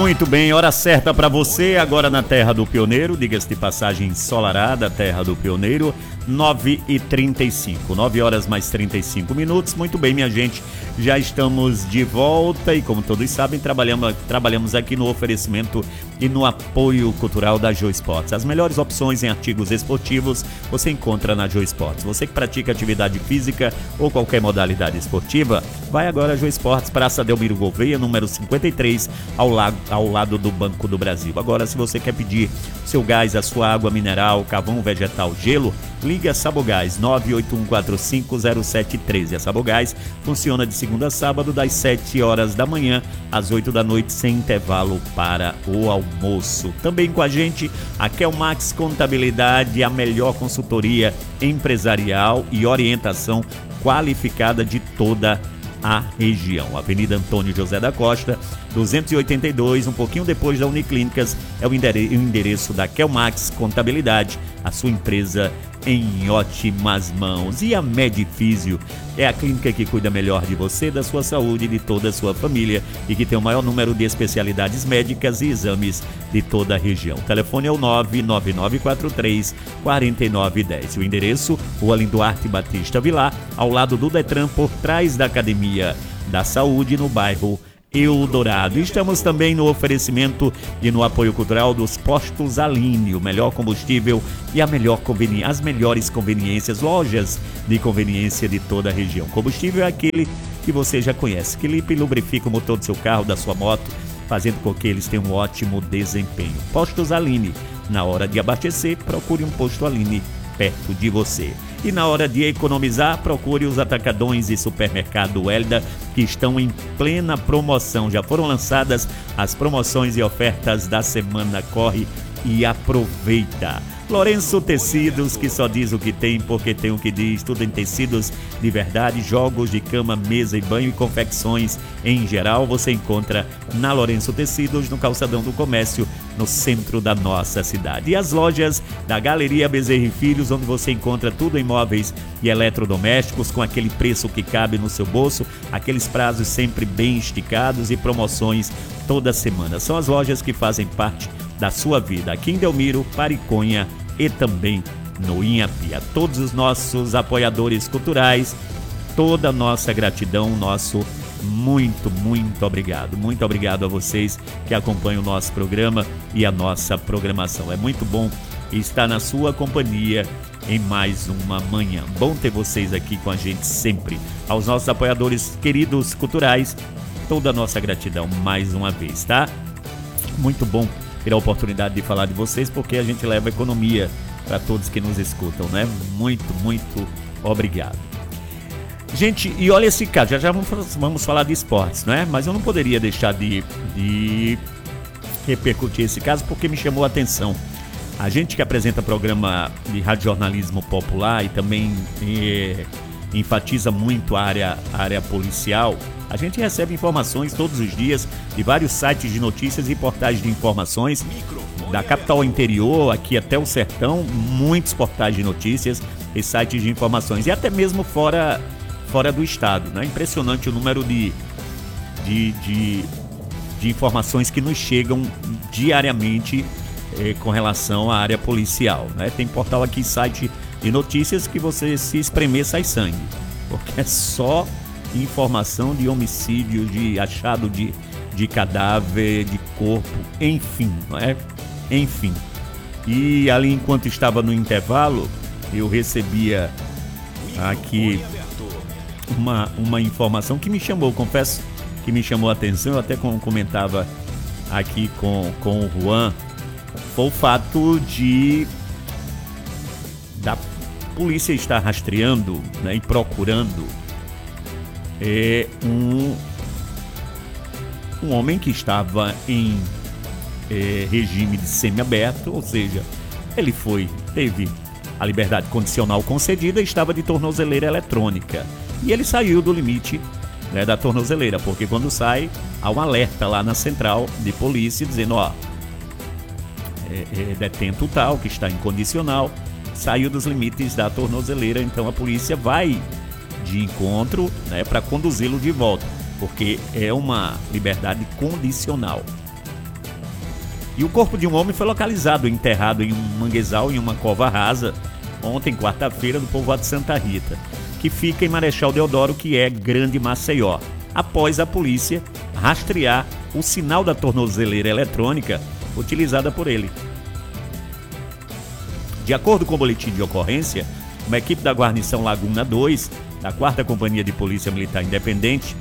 Muito bem, hora certa para você, agora na Terra do Pioneiro, diga-se de passagem ensolarada, Terra do Pioneiro, 9h35, 9 horas mais 35 minutos. Muito bem, minha gente, já estamos de volta e, como todos sabem, trabalhamos aqui no oferecimento e no apoio cultural da Joe Sports. As melhores opções em artigos esportivos você encontra na Joe Sports. Você que pratica atividade física ou qualquer modalidade esportiva, vai agora a Joe Sports, Praça Delmiro Gouveia, número 53, ao lado do Banco do Brasil. Agora, se você quer pedir seu gás, a sua água mineral, carvão vegetal, gelo, liga Sabogás 981450713. A Sabogás funciona de segunda a sábado, das 7 horas da manhã às 8 da noite, sem intervalo para o almoço. Também com a gente, a Kelmax Contabilidade, a melhor consultoria empresarial e orientação qualificada de toda a região. Avenida Antônio José da Costa, 282, um pouquinho depois da Uniclínicas, é o endereço da Kelmax Contabilidade, a sua empresa em ótimas mãos. E a Medifísio é a clínica que cuida melhor de você, da sua saúde e de toda a sua família e que tem o maior número de especialidades médicas e exames de toda a região. O telefone é o 99943-4910. O endereço, Rua Linduarte Batista Vilar, ao lado do Detran, por trás da Academia da Saúde, no bairro Eldorado. Estamos também no oferecimento e no apoio cultural dos Postos Aline, o melhor combustível e as melhores conveniências, lojas de conveniência de toda a região. Combustível é aquele que você já conhece, que limpa e lubrifica o motor do seu carro, da sua moto, fazendo com que eles tenham um ótimo desempenho. Postos Aline, na hora de abastecer, procure um posto Aline perto de você. E na hora de economizar, procure os atacadões e supermercado Hélida, que estão em plena promoção. Já foram lançadas as promoções e ofertas da semana. Corre e aproveita. Lourenço Tecidos, que só diz o que tem porque tem o que diz. Tudo em tecidos de verdade, jogos de cama, mesa e banho e confecções em geral. Você encontra na Lourenço Tecidos, no Calçadão do Comércio, no centro da nossa cidade. E as lojas da Galeria Bezerra e Filhos, onde você encontra tudo em móveis e eletrodomésticos com aquele preço que cabe no seu bolso, aqueles prazos sempre bem esticados e promoções toda semana. São as lojas que fazem parte da sua vida, aqui em Delmiro, Pariconha e também no Inhapi. A todos os nossos apoiadores culturais, toda a nossa gratidão, nosso muito obrigado. Muito obrigado a vocês que acompanham o nosso programa e a nossa programação. É muito bom estar na sua companhia em mais uma manhã. Bom ter vocês aqui com a gente sempre. Aos nossos apoiadores queridos culturais, toda a nossa gratidão mais uma vez, tá? Muito bom ter a oportunidade de falar de vocês, porque a gente leva economia para todos que nos escutam, né? Muito obrigado. Gente, e olha esse caso, já vamos falar de esportes, não é? Mas eu não poderia deixar de repercutir esse caso, porque me chamou a atenção. A gente que apresenta programa de radiojornalismo popular e também enfatiza muito a área policial, a gente recebe informações todos os dias de vários sites de notícias e portais de informações da capital interior, aqui até o sertão, muitos portais de notícias e sites de informações, e até mesmo fora do estado, né? Impressionante o número de informações que nos chegam diariamente com relação à área policial, né? Tem portal aqui, site de notícias, que você se espremer sai sangue, porque é só informação de homicídio, de achado de cadáver, de corpo, enfim, não é? Enfim. E ali, enquanto estava no intervalo, eu recebia aqui uma informação que me chamou, confesso que me chamou a atenção. Eu até comentava aqui com o Juan, foi o fato da polícia estar rastreando, né, e procurando um homem que estava em regime de semiaberto, ou seja, ele teve a liberdade condicional concedida e estava de tornozeleira eletrônica. E ele saiu do limite, né, da tornozeleira, porque quando sai, há um alerta lá na central de polícia dizendo, detento tal, que está incondicional, saiu dos limites da tornozeleira, então a polícia vai de encontro, né, para conduzi-lo de volta, porque é uma liberdade condicional. E o corpo de um homem foi localizado, enterrado em um manguezal, em uma cova rasa, ontem, quarta-feira, no povoado de Santa Rita, que fica em Marechal Deodoro, que é Grande Maceió, após a polícia rastrear o sinal da tornozeleira eletrônica utilizada por ele. De acordo com o boletim de ocorrência, uma equipe da guarnição Laguna 2, da 4ª Companhia de Polícia Militar Independente,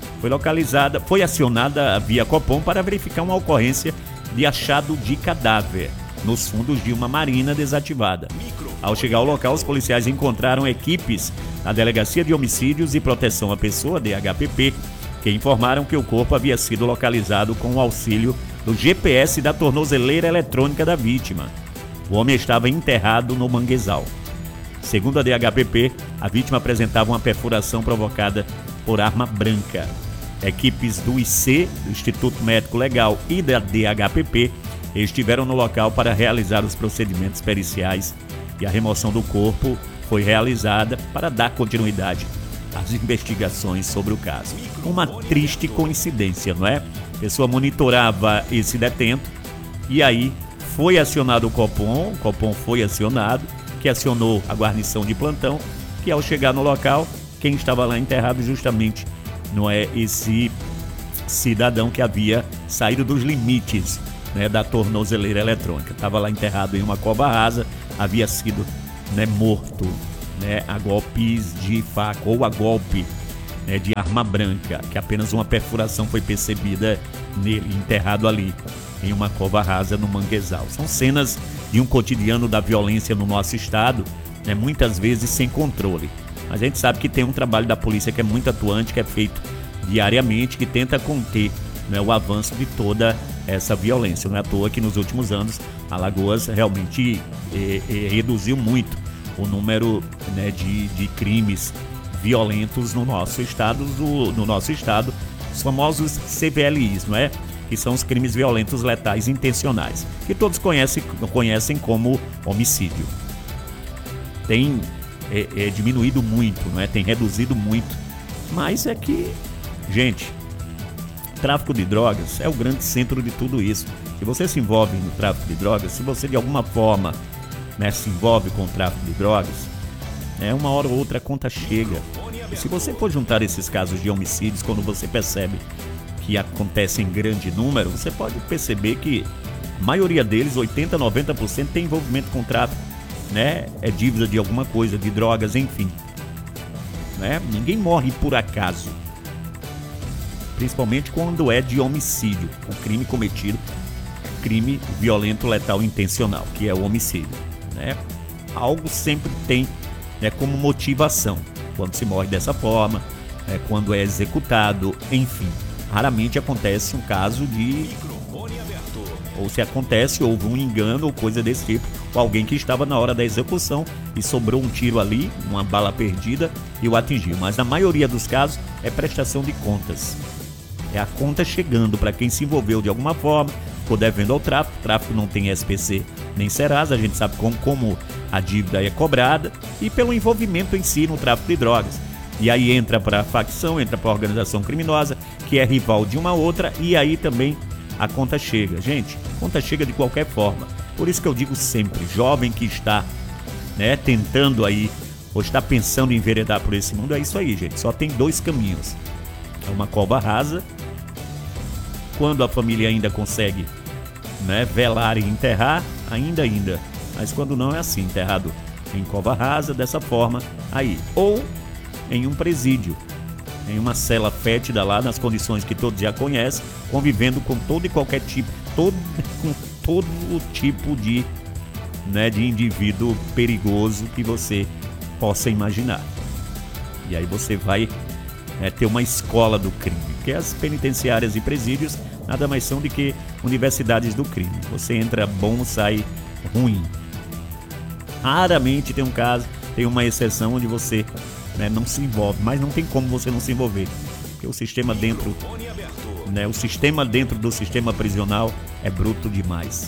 foi acionada via Copom para verificar uma ocorrência de achado de cadáver nos fundos de uma marina desativada. Ao chegar ao local, os policiais encontraram equipes da Delegacia de Homicídios e Proteção à Pessoa, DHPP, que informaram que o corpo havia sido localizado com o auxílio do GPS da tornozeleira eletrônica da vítima. O homem estava enterrado no manguezal. Segundo a DHPP, a vítima apresentava uma perfuração provocada por arma branca. Equipes do IC, do Instituto Médico Legal, e da DHPP estiveram no local para realizar os procedimentos periciais e a remoção do corpo foi realizada para dar continuidade às investigações sobre o caso. Uma triste coincidência, não é? A pessoa monitorava esse detento e aí foi acionado o Copom foi acionado, que acionou a guarnição de plantão, que ao chegar no local, quem estava lá enterrado justamente não é esse cidadão que havia saído dos limites, né, da tornozeleira eletrônica. Estava lá enterrado em uma cova rasa, havia sido, né, morto, né, a golpes de faca ou a golpe, né, de arma branca, que apenas uma perfuração foi percebida nele, enterrado ali em uma cova rasa no manguezal. São cenas de um cotidiano da violência no nosso estado, né, muitas vezes sem controle. A gente sabe que tem um trabalho da polícia que é muito atuante, que é feito diariamente, que tenta conter, né, o avanço de toda essa violência. Não é à toa que nos últimos anos Alagoas realmente reduziu muito o número, né, de crimes violentos no nosso estado, os famosos CVLIs, não é? Que são os crimes violentos letais intencionais, que todos conhecem como homicídio. Tem diminuído muito, não é? Tem reduzido muito, mas é que, gente, tráfico de drogas é o grande centro de tudo isso. Se você se envolve no tráfico de drogas, se você de alguma forma, né, se envolve com o tráfico de drogas, uma hora ou outra a conta chega. E se você for juntar esses casos de homicídios, quando você percebe que acontecem em grande número, você pode perceber que a maioria deles, 80%, 90%, tem envolvimento com tráfico, né? É dívida de alguma coisa, de drogas, enfim, né? Ninguém morre por acaso, principalmente quando é de homicídio, o crime cometido, crime violento letal intencional, que é o homicídio, né? Algo sempre tem, né, como motivação quando se morre dessa forma, quando é executado, enfim. Raramente acontece um caso de... ou se acontece, houve um engano ou coisa desse tipo, ou alguém que estava na hora da execução e sobrou um tiro ali, uma bala perdida e o atingiu. Mas na maioria dos casos é prestação de contas. É a conta chegando para quem se envolveu de alguma forma, ficou devendo ao tráfico. O tráfico não tem SPC nem Serasa, a gente sabe como a dívida é cobrada, e pelo envolvimento em si no tráfico de drogas. E aí entra para a facção, entra para a organização criminosa, que é rival de uma outra, e aí também a conta chega. Gente, conta chega de qualquer forma. Por isso que eu digo sempre, jovem que está, né, tentando aí, ou está pensando em enveredar por esse mundo, é isso aí, gente. Só tem dois caminhos. É uma cova rasa, quando a família ainda consegue, né, velar e enterrar, ainda. Mas quando não, é assim, enterrado em cova rasa, dessa forma aí. Ou em um presídio, em uma cela fétida lá, nas condições que todos já conhecem, convivendo com todo e qualquer tipo, com todo o tipo de, né, de indivíduo perigoso que você possa imaginar. E aí você vai ter uma escola do crime, porque as penitenciárias e presídios nada mais são do que universidades do crime. Você entra bom, sai ruim. Raramente tem um caso, tem uma exceção onde você, né, não se envolve, mas não tem como você não se envolver, porque o sistema dentro, né, o sistema dentro do sistema prisional é bruto demais.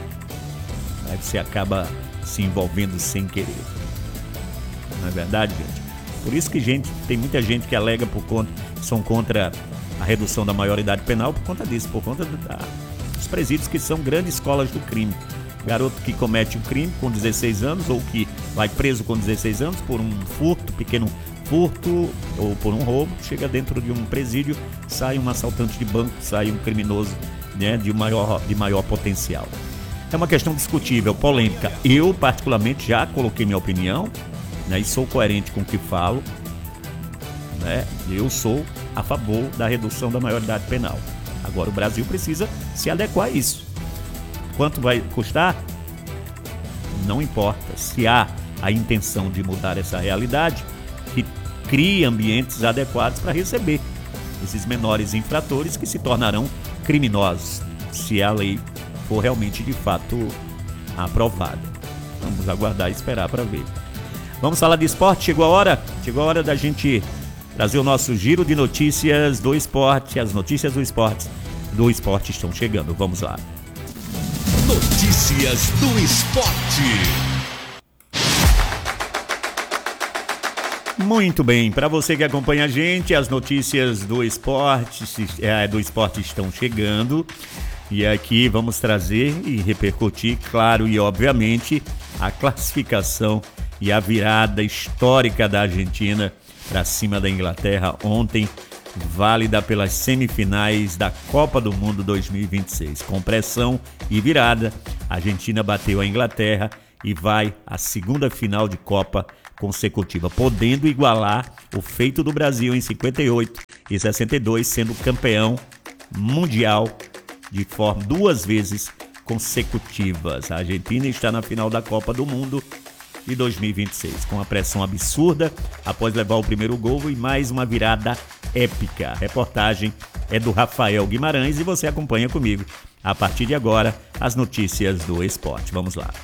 Aí você acaba se envolvendo sem querer. Não é verdade, gente? Por isso que tem muita gente que alega são contra a redução da maioridade penal por conta disso, por conta Os presídios que são grandes escolas do crime. Garoto que comete um crime com 16 anos ou que vai preso com 16 anos por um furto, pequeno furto ou por um roubo, chega dentro de um presídio, sai um assaltante de banco, sai um criminoso, né, de maior potencial. É uma questão discutível, polêmica. Eu, particularmente, já coloquei minha opinião, né, e sou coerente com o que falo. Né? Eu sou a favor da redução da maioridade penal. Agora o Brasil precisa se adequar a isso. Quanto vai custar? Não importa. Se há a intenção de mudar essa realidade, que crie ambientes adequados para receber esses menores infratores que se tornarão criminosos, se a lei for realmente de fato aprovada. Vamos aguardar e esperar para ver. Vamos falar de esporte? Chegou a hora da gente trazer o nosso giro de notícias do esporte. As notícias do esporte estão chegando. Vamos lá. Notícias do esporte. Muito bem, para você que acompanha a gente, as notícias do esporte estão chegando. E aqui vamos trazer e repercutir, claro e obviamente, a classificação e a virada histórica da Argentina para cima da Inglaterra ontem, válida pelas semifinais da Copa do Mundo 2026. Com pressão e virada, a Argentina bateu a Inglaterra e vai à segunda final de Copa consecutiva, podendo igualar o feito do Brasil em 58 e 62, sendo campeão mundial de forma 2 vezes consecutivas. A Argentina está na final da Copa do Mundo de 2026, com a pressão absurda após levar o primeiro gol e mais uma virada épica. A reportagem é do Rafael Guimarães e você acompanha comigo, a partir de agora, as notícias do esporte. Vamos lá.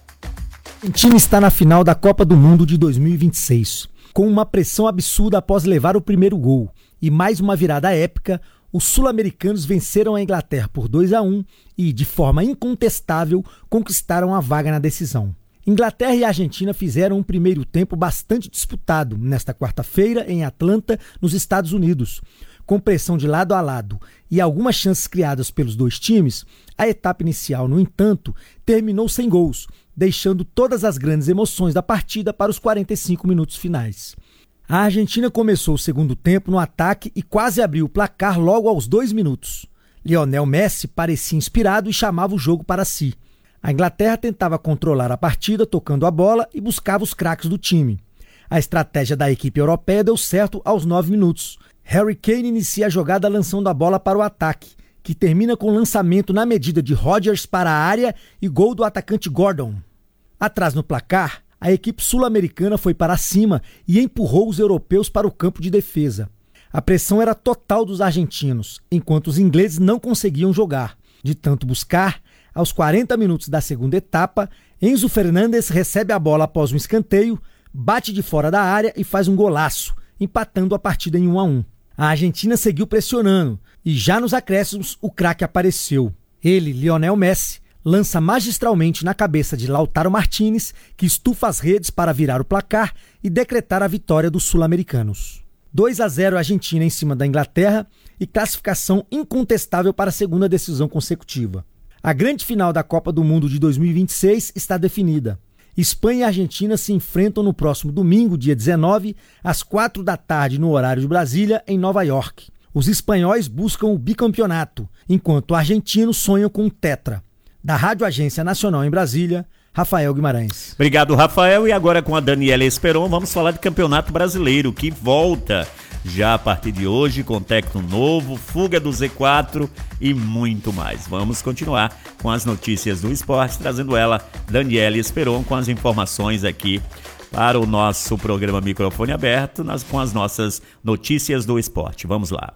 O time está na final da Copa do Mundo de 2026. Com uma pressão absurda após levar o primeiro gol e mais uma virada épica, os sul-americanos venceram a Inglaterra por 2-1 e, de forma incontestável, conquistaram a vaga na decisão. Inglaterra e Argentina fizeram um primeiro tempo bastante disputado nesta quarta-feira em Atlanta, nos Estados Unidos. Com pressão de lado a lado e algumas chances criadas pelos dois times, a etapa inicial, no entanto, terminou sem gols, deixando todas as grandes emoções da partida para os 45 minutos finais. A Argentina começou o segundo tempo no ataque e quase abriu o placar logo aos 2 minutos. Lionel Messi parecia inspirado e chamava o jogo para si. A Inglaterra tentava controlar a partida tocando a bola e buscava os craques do time. A estratégia da equipe europeia deu certo aos 9 minutos. Harry Kane inicia a jogada lançando a bola para o ataque, que termina com lançamento na medida de Rodgers para a área e gol do atacante Gordon. Atrás no placar, a equipe sul-americana foi para cima e empurrou os europeus para o campo de defesa. A pressão era total dos argentinos, enquanto os ingleses não conseguiam jogar. De tanto buscar, aos 40 minutos da segunda etapa, Enzo Fernandes recebe a bola após um escanteio, bate de fora da área e faz um golaço, empatando a partida em 1-1. A Argentina seguiu pressionando e já nos acréscimos o craque apareceu. Ele, Lionel Messi, lança magistralmente na cabeça de Lautaro Martínez, que estufa as redes para virar o placar e decretar a vitória dos sul-americanos. 2-0 Argentina em cima da Inglaterra e classificação incontestável para a segunda decisão consecutiva. A grande final da Copa do Mundo de 2026 está definida. Espanha e Argentina se enfrentam no próximo domingo, dia 19, às 4 da tarde no horário de Brasília, em Nova York. Os espanhóis buscam o bicampeonato, enquanto os argentinos sonham com o tetra. Da Rádio Agência Nacional em Brasília, Rafael Guimarães. Obrigado, Rafael. E agora com a Daniela Esperon, vamos falar de Campeonato Brasileiro, que volta já a partir de hoje, com técnico novo, fuga do Z4 e muito mais. Vamos continuar com as notícias do esporte, trazendo ela, Daniela Esperon, com as informações aqui para o nosso programa Microfone Aberto, com as nossas notícias do esporte. Vamos lá.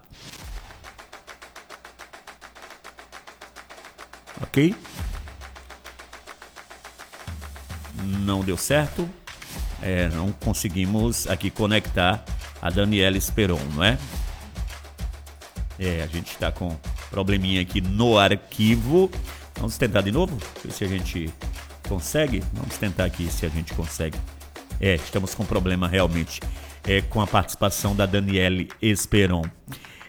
Ok? Não deu certo. Não conseguimos aqui conectar a Daniela Esperon, não é? A gente está com probleminha aqui no arquivo. Vamos tentar de novo? Ver se a gente consegue. Vamos tentar aqui se a gente consegue. Estamos com problema realmente com a participação da Daniela Esperon.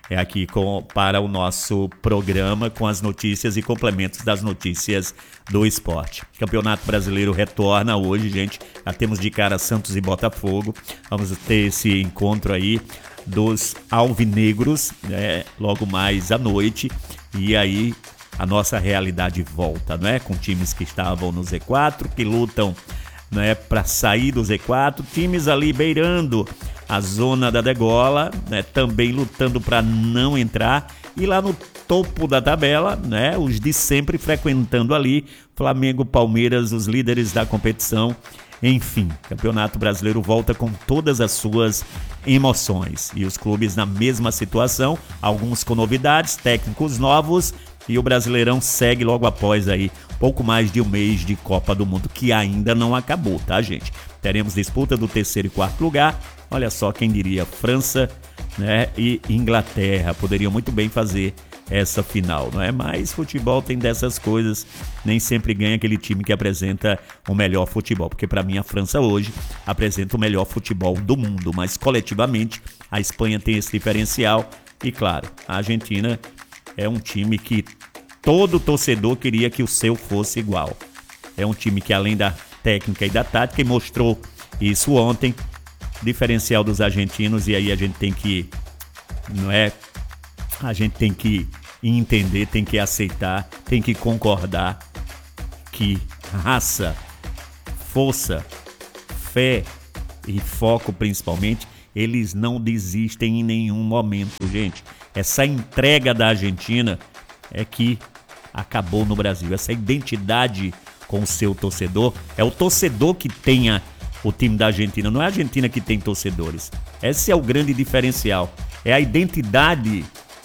aqui para o nosso programa com as notícias e complementos das notícias do esporte. Campeonato Brasileiro retorna hoje, gente. Já temos de cara Santos e Botafogo. Vamos ter esse encontro aí dos alvinegros, né, logo mais à noite. E aí a nossa realidade volta, né? Com times que estavam no Z4, que lutam, né, para sair do Z4, times ali beirando a zona da degola, né, também lutando para não entrar, e lá no topo da tabela, né, os de sempre frequentando ali, Flamengo, Palmeiras, os líderes da competição. Enfim, Campeonato Brasileiro volta com todas as suas emoções, e os clubes na mesma situação, alguns com novidades, técnicos novos, e o Brasileirão segue logo após aí pouco mais de um mês de Copa do Mundo, que ainda não acabou, tá, gente? Teremos disputa do terceiro e quarto lugar. Olha só, quem diria, França, né, e Inglaterra poderiam muito bem fazer essa final, não é? Mas futebol tem dessas coisas, nem sempre ganha aquele time que apresenta o melhor futebol, porque para mim a França hoje apresenta o melhor futebol do mundo, mas coletivamente a Espanha tem esse diferencial e, claro, a Argentina é um time que todo torcedor queria que o seu fosse igual. É um time que, além da técnica e da tática, e mostrou isso ontem, diferencial dos argentinos, e aí a gente tem que, não é? A gente tem que entender, tem que aceitar, tem que concordar que raça, força, fé e foco principalmente, eles não desistem em nenhum momento, gente. Essa entrega da Argentina é que acabou no Brasil. Essa identidade com o seu torcedor, é o torcedor que tenha o time da Argentina, não é a Argentina que tem torcedores. Esse é o grande diferencial. É a identidade,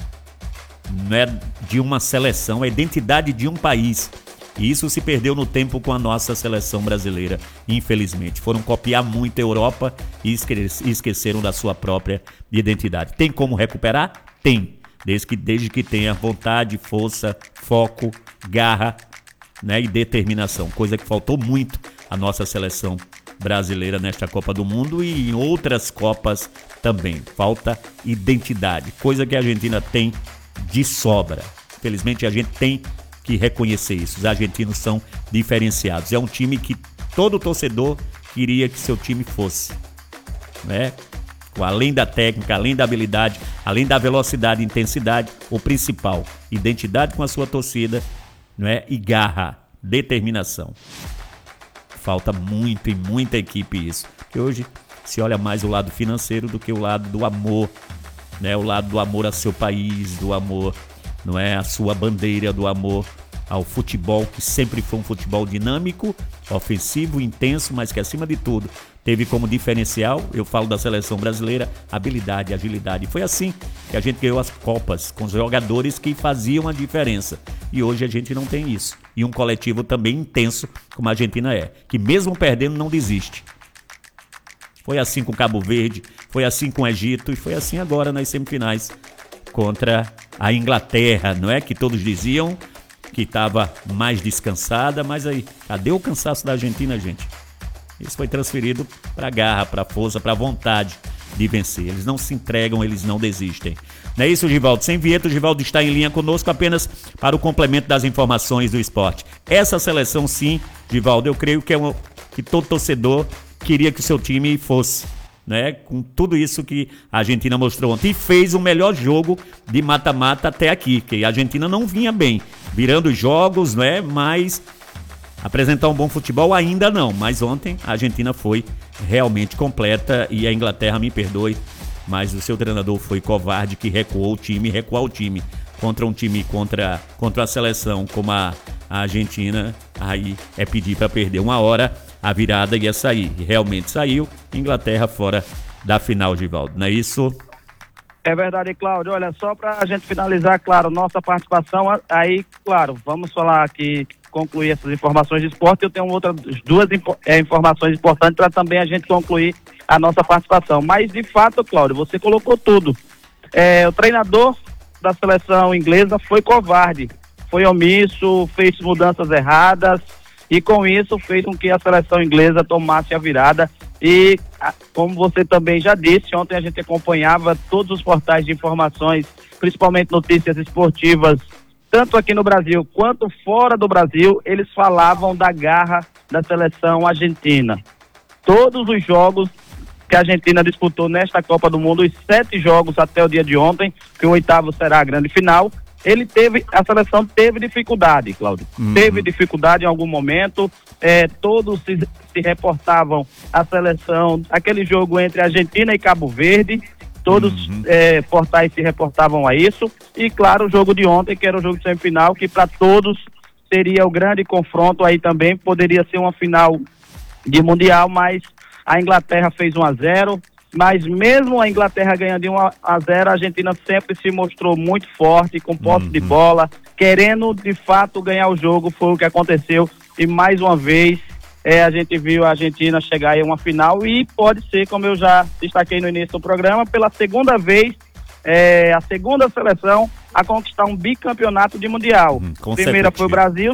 não é, de uma seleção, é a identidade de um país. E isso se perdeu no tempo com a nossa seleção brasileira, infelizmente. Foram copiar muito a Europa e esqueceram da sua própria identidade. Tem como recuperar? Tem. Desde que tenha vontade, força, foco, garra, né, e determinação. Coisa que faltou muito à nossa seleção brasileira nesta Copa do Mundo e em outras Copas também. Falta identidade. Coisa que a Argentina tem de sobra. Infelizmente a gente tem que reconhecer isso. Os argentinos são diferenciados. É um time que todo torcedor queria que seu time fosse, né? Além da técnica, além da habilidade, além da velocidade e intensidade, o principal, identidade com a sua torcida, não é? E garra, determinação. Falta muito e muita equipe isso. Porque hoje se olha mais o lado financeiro do que o lado do amor, né? O lado do amor a seu país, do amor, não é, a sua bandeira, do amor ao futebol, que sempre foi um futebol dinâmico, ofensivo, intenso, mas que acima de tudo teve como diferencial, eu falo da seleção brasileira, habilidade, agilidade. Foi assim que a gente ganhou as Copas, com os jogadores que faziam a diferença. E hoje a gente não tem isso. E um coletivo também intenso, como a Argentina é, que mesmo perdendo não desiste. Foi assim com Cabo Verde, foi assim com o Egito e foi assim agora nas semifinais contra a Inglaterra, não é? Que todos diziam que estava mais descansada, mas aí, cadê o cansaço da Argentina, gente? Isso foi transferido para a garra, para a força, para a vontade de vencer. Eles não se entregam, eles não desistem. Não é isso, Givaldo? Sem vinheta, o Givaldo está em linha conosco apenas para o complemento das informações do esporte. Essa seleção, sim, Givaldo, eu creio que que todo torcedor queria que o seu time fosse, né? Com tudo isso que a Argentina mostrou ontem. E fez o melhor jogo de mata-mata até aqui, que a Argentina não vinha bem, virando os jogos, né? Mas apresentar um bom futebol ainda não. Mas ontem a Argentina foi realmente completa e a Inglaterra, me perdoe, mas o seu treinador foi covarde, que recuar o time contra um time, contra a seleção como a Argentina. Aí é pedir para perder. Uma hora a virada ia sair, e realmente saiu. Inglaterra fora da final, Givaldo, não é isso? É verdade, Cláudio. Olha, só para a gente finalizar, claro, nossa participação, aí, claro, vamos falar aqui, concluir essas informações de esporte. Eu tenho outras duas informações importantes para também a gente concluir a nossa participação. Mas, de fato, Cláudio, você colocou tudo. O treinador da seleção inglesa foi covarde, foi omisso, fez mudanças erradas e, com isso, fez com que a seleção inglesa tomasse a virada. E, como você também já disse, ontem a gente acompanhava todos os portais de informações, principalmente notícias esportivas, tanto aqui no Brasil quanto fora do Brasil, eles falavam da garra da seleção argentina. Todos os jogos que a Argentina disputou nesta Copa do Mundo, os 7 jogos até o dia de ontem, que o 8º será a grande final, a seleção teve dificuldade, Cláudio. Teve dificuldade em algum momento, todos se reportavam a seleção, aquele jogo entre Argentina e Cabo Verde, todos portais se reportavam a isso, e claro, o jogo de ontem, que era o jogo de semifinal, que para todos seria o grande confronto, aí também poderia ser uma final de Mundial, mas a Inglaterra fez 1-0, mas mesmo a Inglaterra ganhando de 1-0, a Argentina sempre se mostrou muito forte, com posse de bola, querendo de fato ganhar o jogo, foi o que aconteceu, e mais uma vez a gente viu a Argentina chegar aí a uma final, e pode ser, como eu já destaquei no início do programa, pela segunda vez, a segunda seleção a conquistar um bicampeonato de Mundial. Primeira foi o Brasil,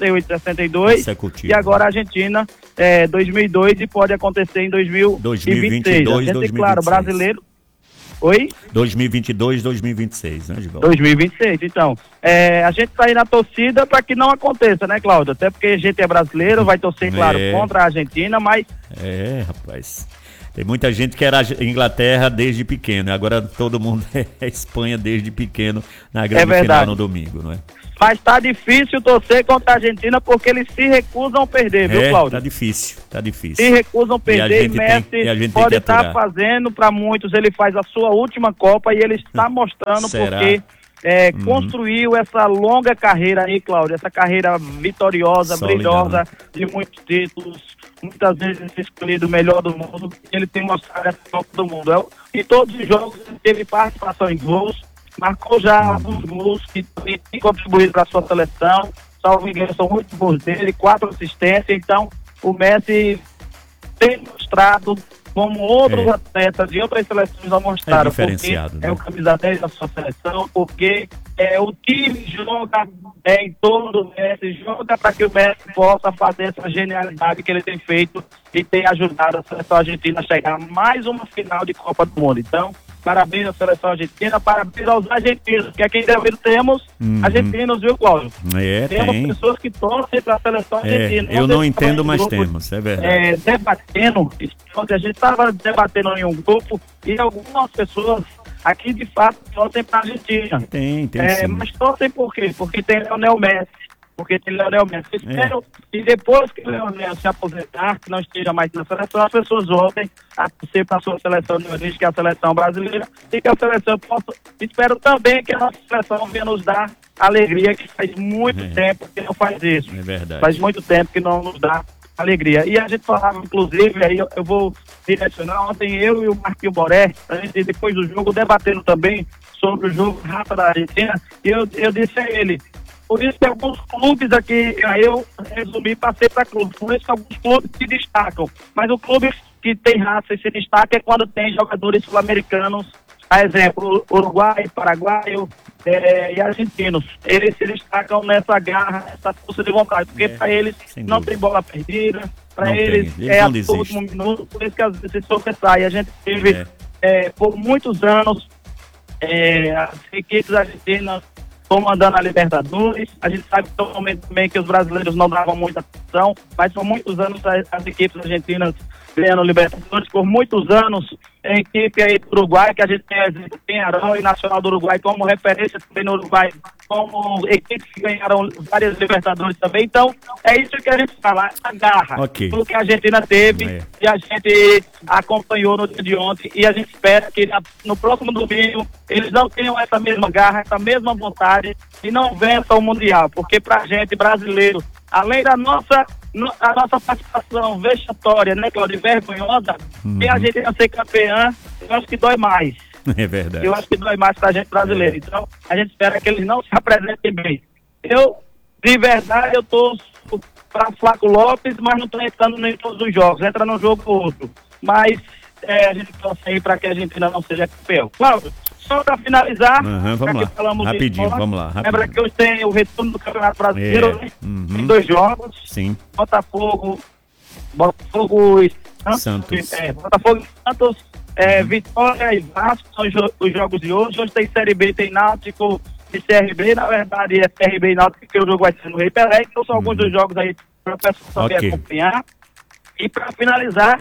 58-62, e agora a Argentina, 2002, e pode acontecer em 2026. A gente, claro, brasileiro... Oi? 2022, 2026, né, Givaldo? 2026, então. A gente tá aí na torcida para que não aconteça, né, Cláudio? Até porque a gente é brasileiro, vai torcer, claro, contra a Argentina, mas... Rapaz... Tem muita gente que era Inglaterra desde pequeno, agora todo mundo é Espanha desde pequeno na grande final no domingo, não é? Mas tá difícil torcer contra a Argentina porque eles se recusam a perder, viu, Cláudio? Tá difícil. Se recusam a perder, Messi pode estar fazendo, para muitos, ele faz a sua última Copa e ele está mostrando porque construiu essa longa carreira aí, Cláudio, essa carreira vitoriosa, brilhosa, de muitos títulos, muitas vezes escolhido o melhor do mundo, ele tem mostrado essa Copa do Mundo. E todos os jogos ele teve participação em gols, marcou já alguns gols que também tem contribuído para a sua seleção, salvo engano, são 8 gols dele, 4 assistências, então o Messi tem mostrado como outros atletas de outras seleções já mostraram, diferenciado, porque é o camisa 10 da sua seleção, porque o time joga em torno do Messi, joga para que o Messi possa fazer essa genialidade que ele tem feito e tem ajudado a seleção argentina a chegar a mais uma final de Copa do Mundo. Então, parabéns à seleção argentina, parabéns aos argentinos, porque aqui em Delmiro temos argentinos, viu, Cláudio? Temos pessoas que torcem para a seleção argentina. Eu não entendo, mas temos, é verdade. Debatendo, a gente estava debatendo em um grupo e algumas pessoas aqui de fato torcem para a Argentina. Tem sim. Mas torcem por quê? Porque tem Lionel Messi. Espero que depois que o Leonel se aposentar, que não esteja mais na seleção, as pessoas voltem a torcer para a sua seleção de origem, que é a seleção brasileira, e que a seleção possa... Espero também que a nossa seleção venha nos dar alegria, que faz muito tempo que não faz isso. É verdade. Faz muito tempo que não nos dá alegria. E a gente falava, inclusive, aí eu vou direcionar, ontem eu e o Marquinhos Boré, a gente depois do jogo, debatendo também sobre o jogo Rafa da Argentina, e eu disse a ele, por isso que alguns clubes aqui, aí eu resumi, passei para clubes, por isso que alguns clubes se destacam, mas o clube que tem raça e se destaca é quando tem jogadores sul-americanos, a exemplo, Uruguai, Paraguai e argentinos, eles se destacam nessa garra, essa força de vontade, porque para eles não tem bola perdida, para eles a todo último minuto, por isso que às vezes se sobressai. E a gente teve por muitos anos as equipes argentinas comandando a Libertadores. A gente sabe totalmente também que os brasileiros não davam muita atenção, mas por muitos anos as equipes argentinas ganhando Libertadores, por muitos anos a equipe aí do Uruguai, que a gente tem exemplo, Peñarol e Nacional do Uruguai como referência também no Uruguai, como equipes que ganharam várias Libertadores também. Então, é isso que a gente fala, a garra, tudo que a Argentina teve e a gente acompanhou no dia de ontem, e a gente espera que no próximo domingo eles não tenham essa mesma garra, essa mesma vontade e não vençam o Mundial, porque pra gente, brasileiro, além da nossa participação vexatória, né, Cláudio, vergonhosa, e a gente ser campeã, eu acho que dói mais. É verdade. Eu acho que dói mais pra gente brasileiro. Então, a gente espera que eles não se apresentem bem. De verdade, eu tô pra Flaco Lopes, mas não tô entrando em todos os jogos. Entra num jogo ou outro. Mas a gente torce aí pra que a Argentina não seja campeão. Cláudio, só para finalizar, vamos lá, rapidinho, vamos lá. Lembra que hoje tem o retorno do Campeonato Brasileiro, né? Tem 2 jogos. Sim. Botafogo e Santos. Botafogo e Santos, Vitória e Vasco são os jogos de hoje. Hoje tem Série B, tem Náutico e CRB. Na verdade é CRB e Náutico, porque o jogo vai ser no Rei Pelé. Então são alguns dos jogos aí para o pessoal também acompanhar. E para finalizar,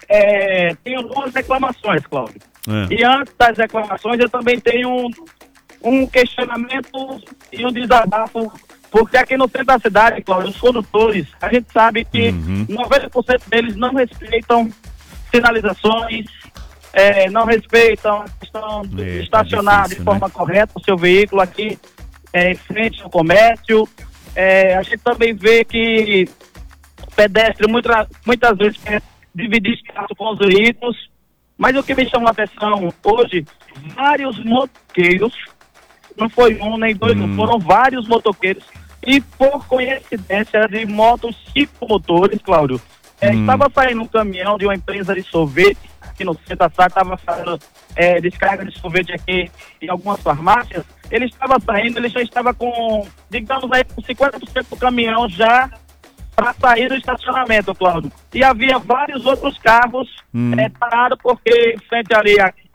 tenho 2 reclamações, Cláudio. E antes das reclamações, eu também tenho um questionamento e um desabafo, porque aqui no centro da cidade, Cláudio, os condutores, a gente sabe que 90% deles não respeitam sinalizações, não respeitam a questão de estacionar de forma correta o seu veículo aqui em frente ao comércio. A gente também vê que o pedestre muitas vezes quer dividir espaço com os veículos, mas o que me chamou a atenção hoje, vários motoqueiros, não foi um nem dois, foram vários motoqueiros, e por coincidência de motos ciclomotores, Cláudio, estava saindo um caminhão de uma empresa de sorvete aqui no centro da cidade, estava fazendo descarga de sorvete aqui em algumas farmácias. Ele estava saindo, ele já estava com, digamos aí, com 50% do caminhão já para sair do estacionamento, Cláudio. E havia vários outros carros parados, porque em frente ali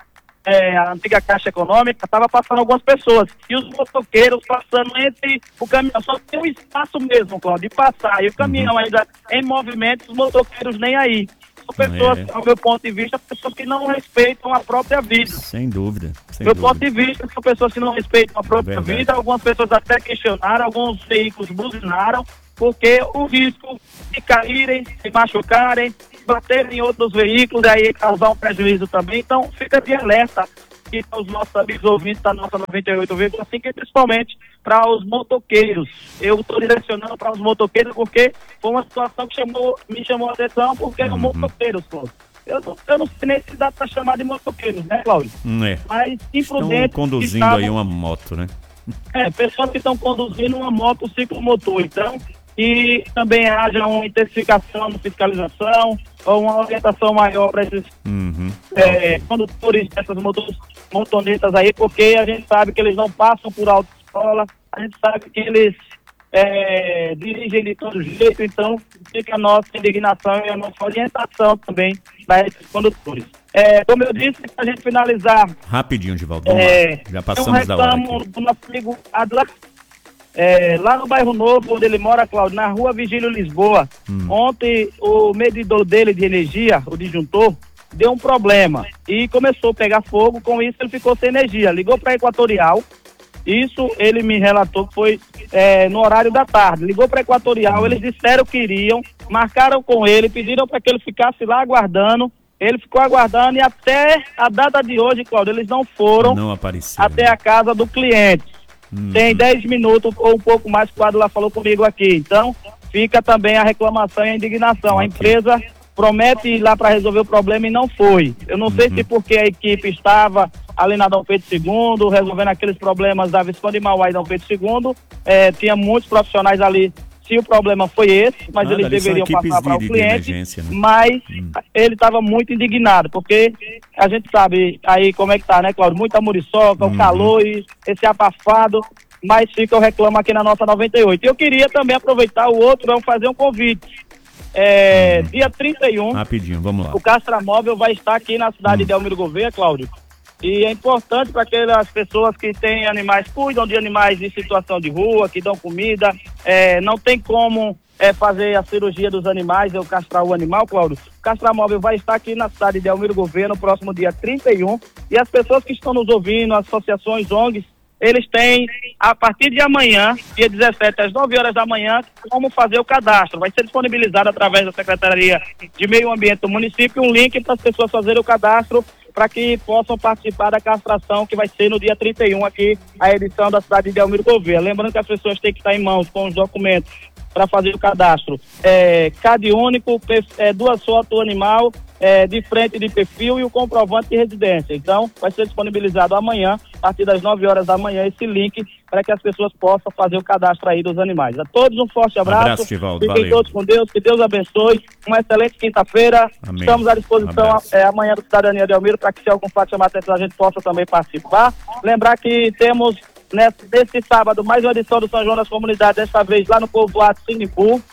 a antiga Caixa Econômica, estava passando algumas pessoas. E os motoqueiros passando entre o caminhão. Só tem um espaço mesmo, Cláudio, de passar. E o caminhão ainda em movimento, os motoqueiros nem aí. São pessoas, ao meu ponto de vista, pessoas que não respeitam a própria vida. Sem dúvida. Meu ponto de vista, são pessoas que não respeitam a própria vida. Algumas pessoas até questionaram, alguns veículos buzinaram, porque o risco de caírem, se machucarem, baterem em outros veículos, e aí causar um prejuízo também. Então, fica de alerta aqui para os nossos amigos ouvintes da nossa 98,5, e principalmente para os motoqueiros. Eu estou direcionando para os motoqueiros porque foi uma situação que me chamou a atenção, porque eram motoqueiros, Cláudio. Eu não sei nem se dá para chamar de motoqueiros, né, Cláudio? Mas imprudentes. Estão conduzindo aí uma moto, né? Pessoas que estão conduzindo uma moto ciclomotor. Então, e também haja uma intensificação de fiscalização ou uma orientação maior para esses condutores dessas motonetas aí, porque a gente sabe que eles não passam por autoescola, a gente sabe que eles dirigem de todo jeito, então fica a nossa indignação e a nossa orientação também para esses condutores. Como eu disse, para a gente finalizar... Rapidinho, Givaldo, vamos lá. Já passamos da hora aqui. Do nosso amigo Adler, lá no bairro Novo, onde ele mora, Cláudio, na rua Vigílio Lisboa. Ontem o medidor dele de energia, o disjuntor, deu um problema e começou a pegar fogo. Com isso ele ficou sem energia, ligou para a Equatorial. Isso ele me relatou que foi no horário da tarde. Ligou para a Equatorial, eles disseram que iriam, marcaram com ele, pediram para que ele ficasse lá aguardando. Ele ficou aguardando e até a data de hoje, Cláudio, eles não foram até a casa do cliente. Tem 10 minutos ou um pouco mais que o Adler falou comigo aqui. Então, fica também a reclamação e a indignação. A empresa promete ir lá para resolver o problema e não foi. Eu não sei se porque a equipe estava ali na Dom Pedro II, resolvendo aqueles problemas da Visconde de Mauá e Dom Pedro II. Tinha muitos profissionais ali. Se o problema foi esse, mas eles deveriam passar para o cliente, né? Mas ele estava muito indignado, porque a gente sabe aí como é que tá, né, Cláudio? Muita muriçoca, o calor e esse abafado, mas fica o reclamo aqui na nossa 98. E eu queria também aproveitar o outro, vamos fazer um convite. Dia 31, rapidinho, vamos lá. O Castramóvel vai estar aqui na cidade de Elmiro Gouveia, Cláudio. E é importante para aquelas pessoas que têm animais, cuidam de animais em situação de rua, que dão comida, não tem como fazer a cirurgia dos animais, ou castrar o animal, Cláudio. O Castramóvel vai estar aqui na cidade de Elmiro Gouveia no próximo dia 31, e as pessoas que estão nos ouvindo, as associações, ONGs, eles têm, a partir de amanhã, dia 17, às 9 horas da manhã, como fazer o cadastro. Vai ser disponibilizado através da Secretaria de Meio Ambiente do município um link para as pessoas fazerem o cadastro, para que possam participar da castração que vai ser no dia 31 aqui, a edição da cidade de Elmiro Gouveia. Lembrando que as pessoas têm que estar em mãos com os documentos para fazer o cadastro. CAD único, 2 fotos do animal, de frente de perfil e o comprovante de residência. Então, vai ser disponibilizado amanhã, a partir das 9 horas da manhã, esse link para que as pessoas possam fazer o cadastro aí dos animais. A todos um forte abraço. Givaldo, fiquem todos com Deus, que Deus abençoe. Uma excelente quinta-feira. Estamos à disposição amanhã do Cidadania de Elmiro, para que se algum fato chamar a atenção, a gente possa também participar. Lembrar que temos nesse sábado mais uma edição do São João das Comunidades, desta vez lá no povoado Sinipu.